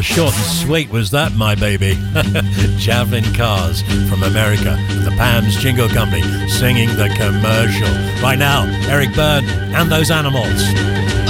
Well, short and sweet was that, my baby. Javelin Cars from America, the Pam's Jingle Company, singing the commercial. Right now, Eric Byrne and those Animals.